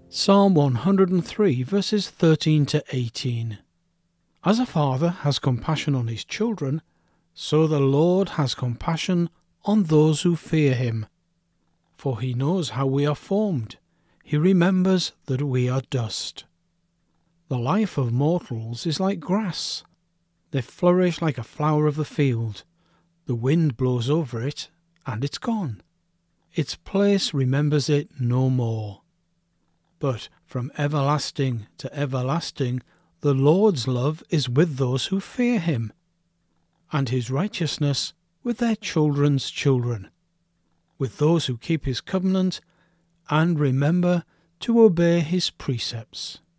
Psalm 103 verses 13 to 18. As a father has compassion on his children, so the Lord has compassion on those who fear him. For he knows how we are formed. He remembers that we are dust. The life of mortals is like grass. They flourish like a flower of the field. The wind blows over it, and it's gone. Its place remembers it no more. But from everlasting to everlasting, the Lord's love is with those who fear him, and his righteousness with their children's children, with those who keep his covenant and remember to obey his precepts.